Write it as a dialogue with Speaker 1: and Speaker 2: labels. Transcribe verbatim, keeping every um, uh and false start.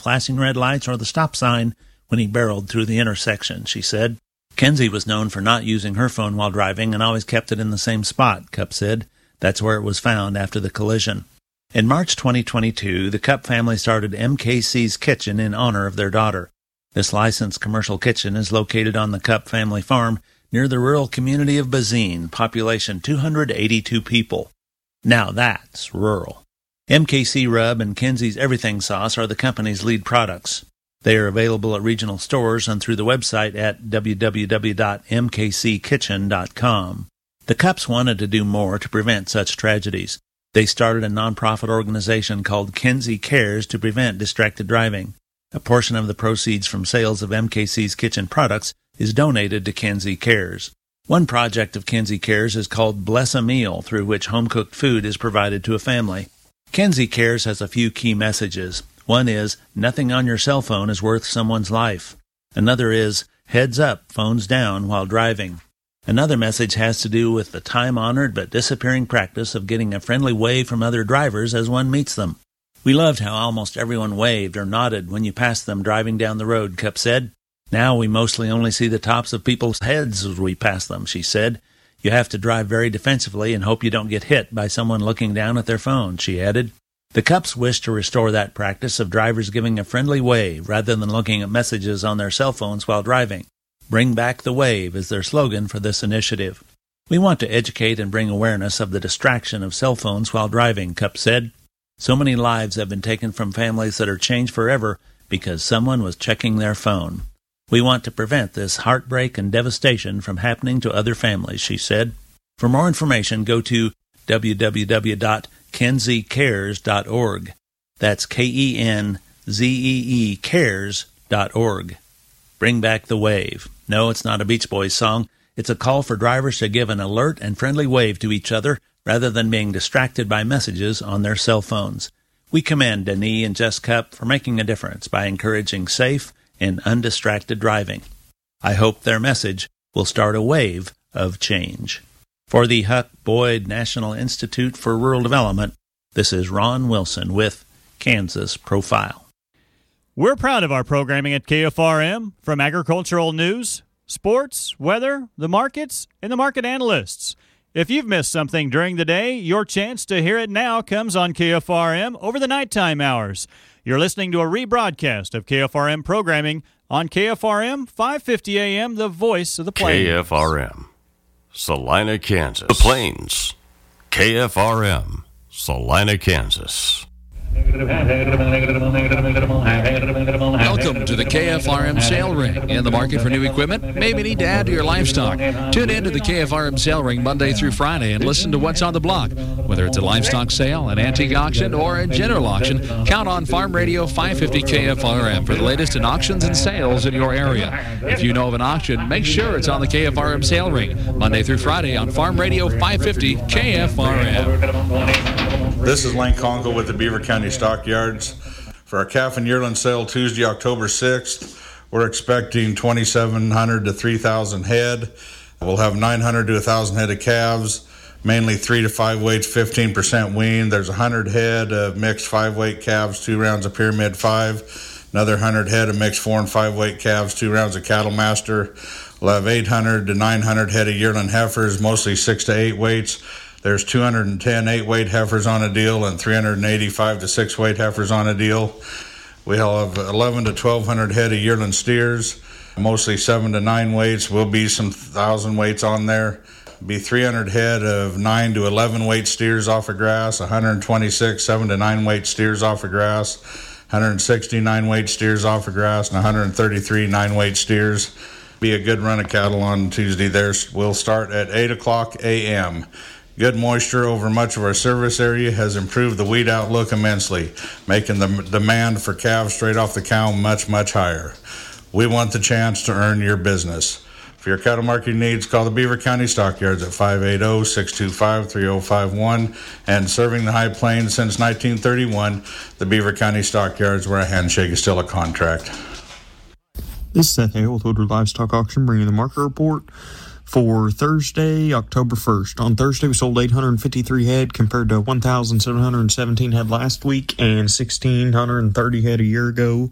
Speaker 1: flashing red lights or the stop sign when he barreled through the intersection, she said. Kenzie was known for not using her phone while driving and always kept it in the same spot, Cupp said. That's where it was found after the collision. In March twenty twenty-two, the Cupp family started M K C's Kitchen in honor of their daughter. This licensed commercial kitchen is located on the Cupp family farm near the rural community of Bazine, population two hundred eighty-two people. Now that's rural. M K C Rub and Kenzie's Everything Sauce are the company's lead products. They are available at regional stores and through the website at w w w dot m k c kitchen dot com. The Cupps wanted to do more to prevent such tragedies. They started a nonprofit organization called Kenzie Cares to prevent distracted driving. A portion of the proceeds from sales of M K C's kitchen products is donated to Kenzie Cares. One project of Kenzie Cares is called Bless a Meal, through which home-cooked food is provided to a family. Kenzie Cares has a few key messages. One is, nothing on your cell phone is worth someone's life. Another is, heads up, phones down while driving. Another message has to do with the time-honored but disappearing practice of getting a friendly wave from other drivers as one meets them. We loved how almost everyone waved or nodded when you passed them driving down the road, Cupp said. Now we mostly only see the tops of people's heads as we pass them, she said. You have to drive very defensively and hope you don't get hit by someone looking down at their phone, she added. The Cupps wish to restore that practice of drivers giving a friendly wave rather than looking at messages on their cell phones while driving. Bring back the wave is their slogan for this initiative. We want to educate and bring awareness of the distraction of cell phones while driving, Cupp said. So many lives have been taken from families that are changed forever because someone was checking their phone. We want to prevent this heartbreak and devastation from happening to other families, she said. For more information, go to w w w dot kenzie cares dot org. That's K E N Z E E cares dot org. Bring back the wave. No, it's not a Beach Boys song. It's a call for drivers to give an alert and friendly wave to each other rather than being distracted by messages on their cell phones. We commend Denis and Jess Cupp for making a difference by encouraging safe and undistracted driving. I hope their message will start a wave of change. For the Huck Boyd National Institute for Rural Development, this is Ron Wilson with Kansas Profile.
Speaker 2: We're proud of our programming at K F R M, from agricultural news, sports, weather, the markets, and the market analysts. If you've missed something during the day, your chance to hear it now comes on K F R M over the nighttime hours. You're listening to a rebroadcast of K F R M programming on K F R M, five fifty A M, the voice of the Plains.
Speaker 3: K F R M, Salina, Kansas. The Plains. K F R M, Salina, Kansas.
Speaker 4: Welcome to the K F R M Sale Ring. In the market for new equipment? Maybe need to add to your livestock. Tune in to the K F R M Sale Ring Monday through Friday and listen to what's on the block. Whether it's a livestock sale, an antique auction, or a general auction, count on Farm Radio five fifty K F R M for the latest in auctions and sales in your area. If you know of an auction, make sure it's on the K F R M Sale Ring Monday through Friday on Farm Radio five fifty K F R M.
Speaker 5: This is Lane Congo with the Beaver County Stockyards. For our calf and yearling sale Tuesday, October sixth, we're expecting twenty-seven hundred to three thousand head. We'll have nine hundred to one thousand head of calves, mainly three to five weights, fifteen percent wean. There's one hundred head of mixed five-weight calves, two rounds of Pyramid five. Another one hundred head of mixed four and five-weight calves, two rounds of Cattle Master. We'll have eight hundred to nine hundred head of yearling heifers, mostly six to eight weights. There's two hundred ten eight-weight heifers on a deal and three hundred eighty-five to six-weight heifers on a deal. We'll have eleven to twelve hundred head of yearling steers, mostly seven to nine weights. Will be some thousand weights on there. Be three hundred head of nine to eleven weight steers off of grass, one hundred twenty-six seven to nine weight steers off of grass, one hundred sixty-nine weight steers off of grass, and one hundred thirty-three nine weight steers. Be a good run of cattle on Tuesday there. We'll start at eight o'clock a m Good moisture over much of our service area has improved the weed outlook immensely, making the demand for calves straight off the cow much, much higher. We want the chance to earn your business. For your cattle marketing needs, call the Beaver County Stockyards at five eight zero, six two five, three zero five one. And serving the High Plains since nineteen thirty-one, the Beaver County Stockyards, where a handshake is still a contract.
Speaker 6: This is Seth Hale with Woodward Livestock Auction, bringing the market report for Thursday, October first. On Thursday, we sold eight hundred fifty-three head compared to one thousand seven hundred seventeen head last week and one thousand six hundred thirty head a year ago.